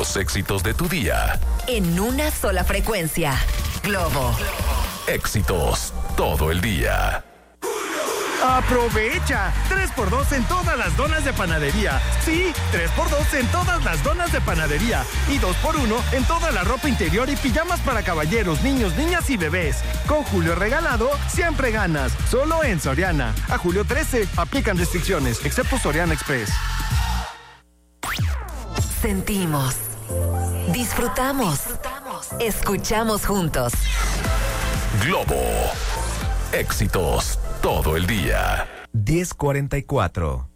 Los éxitos de tu día. En una sola frecuencia. Globo. Éxitos todo el día. ¡Aprovecha! 3x2 en todas las donas de panadería. Sí, 3x2 en todas las donas de panadería. Y 2x1 en toda la ropa interior y pijamas para caballeros, niños, niñas y bebés. Con Julio Regalado, siempre ganas. Solo en Soriana. A julio 13, aplican restricciones, excepto Soriana Express. Sentimos. Disfrutamos. Escuchamos juntos. Globo. Éxitos todo el día. 10:44.